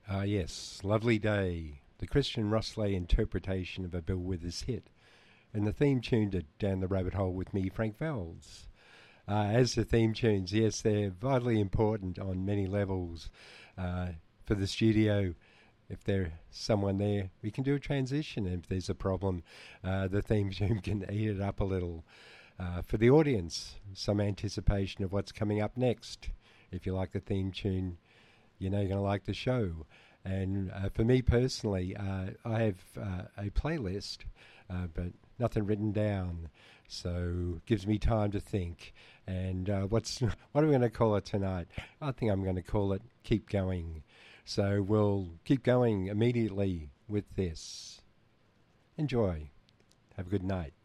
Yes, Lovely Day, the Christian Rossley interpretation of a Bill Withers hit, and the theme tune to Down the Rabbit Hole with me, Frank Vels. As the theme tunes, yes, they're vitally important on many levels. For the studio, if there's someone there, we can do a transition. If there's a problem, the theme tune can eat it up a little. For the audience, some anticipation of what's coming up next. If you like the theme tune, you know you're going to like the show. And for me personally, I have a playlist, but nothing written down, so it gives me time to think. And what are we going to call it tonight? I think I'm going to call it Keep Going. So we'll keep going immediately with this. Enjoy. Have a good night.